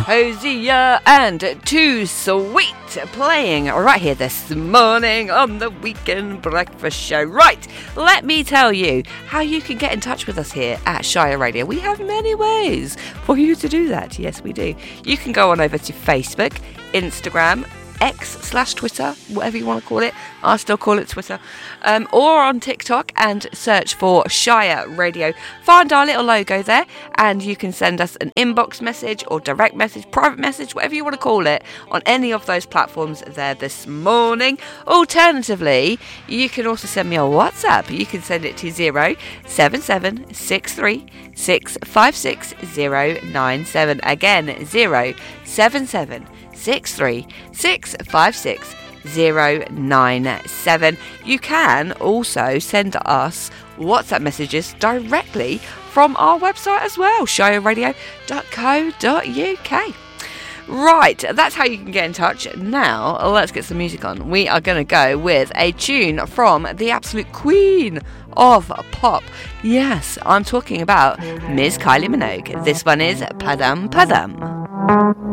Hosier and Too Sweet playing right here this morning on the Weekend Breakfast Show. Right, let me tell you how you can get in touch with us here at Shire Radio. We have many ways for you to do that. Yes, we do. You can go on over to Facebook, Instagram, X/Twitter, whatever you want to call it. I still call it Twitter. Or on TikTok and search for Shire Radio. Find our little logo there and you can send us an inbox message or direct message, private message, whatever you want to call it, on any of those platforms there this morning. Alternatively, you can also send me a WhatsApp. You can send it to 07763 656 097. Again, 077 63 656 097. You can also send us WhatsApp messages directly from our website as well, shireradio.co.uk. Right, that's how you can get in touch. Now, let's get some music on. We are going to go with a tune from the absolute queen of pop. Yes, I'm talking about Ms. Kylie Minogue. This one is Padam Padam.